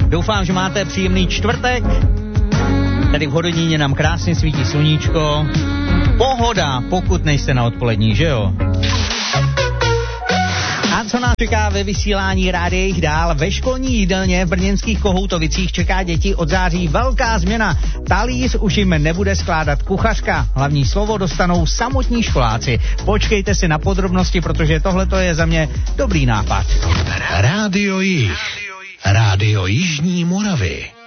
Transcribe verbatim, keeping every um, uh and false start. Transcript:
Doufám, že máte příjemný čtvrtek. Tady v Hodoníně nám krásně svítí sluníčko. Pohoda, pokud nejste na odpolední, že jo? A co nás čeká ve vysílání Rádia Jich dál? Ve školní jídelně v brněnských Kohoutovicích čeká děti od září velká změna. Talíř už jim nebude skládat kuchařka. Hlavní slovo dostanou samotní školáci. Počkejte si na podrobnosti, protože tohle je za mě dobrý nápad. Rádio Jich. Rádio Jižní Moravy.